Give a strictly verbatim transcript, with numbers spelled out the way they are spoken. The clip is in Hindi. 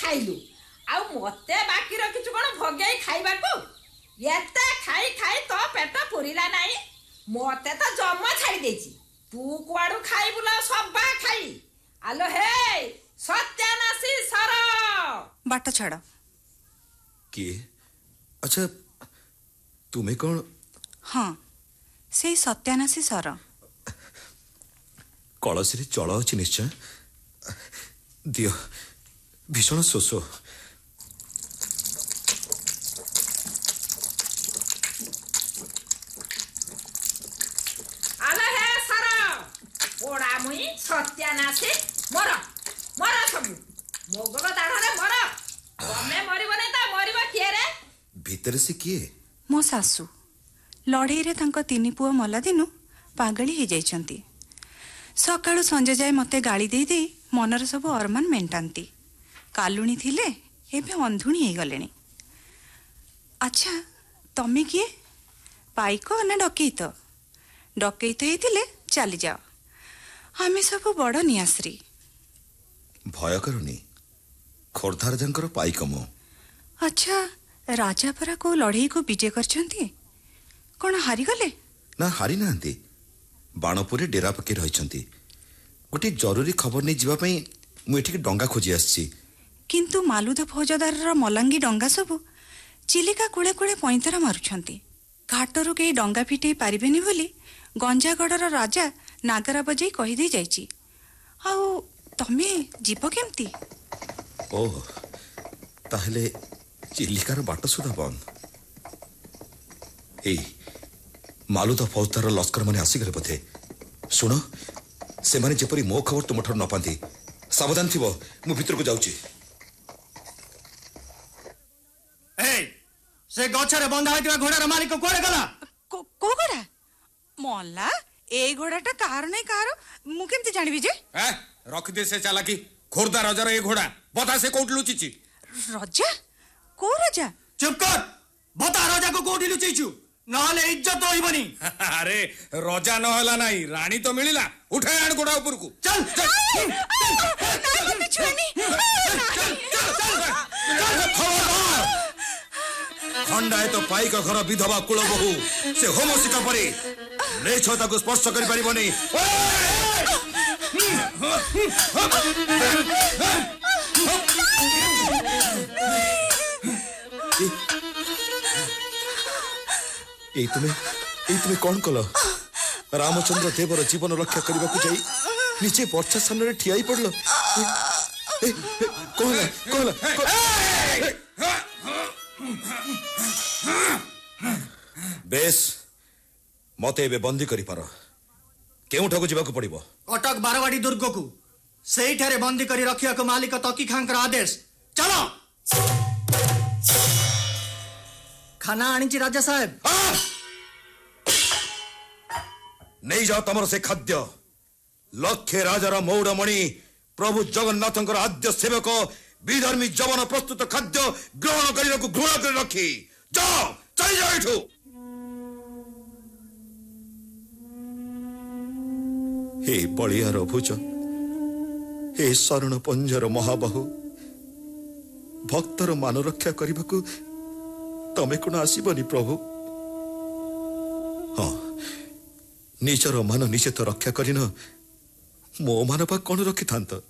खाइलु आ मते बाकी रखिछु कोन भगेई खाइबाकू एते खाई खाई तो पेट पुरिला नाही मते तो जम्मा छाड़ी देछि तू कुआडू खाई बुला सब खाई आलो हे सत्यानाशी सर बाट छाड़ किए अच्छा तुम्हें कौन हाँ से सत्यानाशी सर कलसी चल अच्छी निश्चय दियो भीषण शोष आलो हे सर ओडा मुई सत्यानाशी मर मर सब मोगल दाढ़े मर तमे मरिबो नै ता मरिबो किए रे भीतर से किए मो सासू लड़ई रे तांको तीनी पुओ मला दिनु पागली हो जाइछंती सकाळु संजे जाए मते गाली दे दे मनर सब अरमान मेंटांती कालुणी थिले एबे अंधुणी हे गलेनी अच्छा तमे किए पाइको ना डकैत डकैत हेतिले चली जाओ आमे सब बड़ नियाश्री भय करनी खोर्धार जंकर पाइक मो अच्छा राजा परा को लड़ई को विजय करछंती कोन हारी गले ना हारी नांती बाणपुरे डेरा पके रहिछंती गोटे जरूरी खबर नहीं जीवा पई मु एठी डंगा खोजी आछी किंतु मालुद फौजदार रा मलंगी डंगा सब चिलिका कुळे कुळे पैंतरा मारुछंती घाटरू के डंगा फिटई पारिबेनी बोली गंजागड़र राजा नागरा बजई कहि दे जाईची आउ तमे जीव केमती ओह ताहले चिलिकार बाट सुधा बंद ए मालुद फौजदार लश्कर माने आसीगले बोधे सुनो से माने जेपरी मो खबर तुम ठर न पांती सावधान थिबो मु भीतर को जाउची ए से गछरे बंधा होइतबा घोड़ार मालिक कोड़े गला को को घोड़ा मोल्ला ए घोड़ाटा कार नै कार मु केमती जानिबी जे ए रख दे से चालाकी खोरदा राजार ए घोड़ा बता से कोट लुचिची राजा को राजा चुप कर बता राजा को कोठी लुचीछु नाले इज्जत होइबनी अरे रजा न होला नाही रानी तो मिलिला उठे आण घोड़ा ऊपर को चल चल मत छुनी खंडाए तो पाइक घर विधवा कुल बहु से होमसिका परे ले छता को स्पर्श करि परिबनी ए तुम्हें ए तुम्हें कौन कल रामचंद्र देवर जीवन रक्षा करने को जाई नीचे वर्षा सामने ठियाई पड़ल कहला कहला बेस मते एबे बंदी करि पार केउठा जीवा को पड़िबो कटक बारवाड़ी दुर्ग को सेही ठारे बंदी करी रखिया को मालिक तकी खांकर आदेश चलो खाना आनी राजा साहेब नहीं जाओ तमर से खाद्य लक्ष्य राजार मौड़मणि प्रभु जगन्नाथ आद्य सेवक विधर्मी जवन प्रस्तुत खाद्य ग्रहण करने को घृणा कर रखी जाओ चल जाओ एठू हे बलियार भुज हे शरण पंजर महाबाहु भक्तर मान रक्षा करने को तमे कोन आसीबनी प्रभु हाँ निजर मान निजे तो रक्षा करिन मो मान पा कौन रखि था।